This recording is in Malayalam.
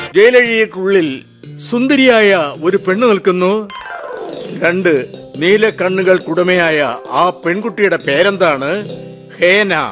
ജയിലഴികൾക്കുള്ളിൽ സുന്ദരിയായ ഒരു പെണ്ണ് നിൽക്കുന്നു. 2 നീല കണ്ണുകൾക്കുടമയായ ആ പെൺകുട്ടിയുടെ പേരെന്താണ്? ഹേന.